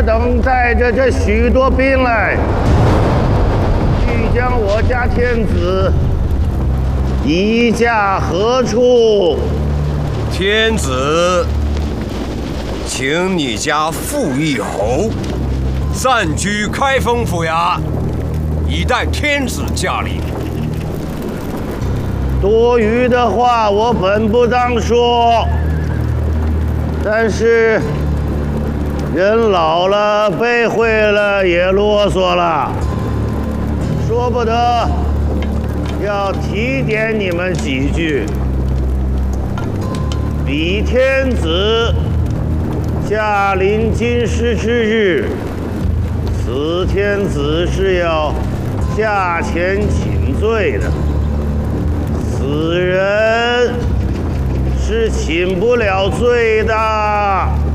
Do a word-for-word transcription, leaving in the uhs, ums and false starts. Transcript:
等带着这许多兵来，欲将我家天子移驾何处？ 天子，请你家傅义侯暂居开封府衙，以待天子驾临。 多余的话我本不当说，但是人老了，背会了，也啰嗦了，说不得要提点你们几句。彼天子驾临京师之日，此天子是要驾前请罪的，此人是请不了罪的。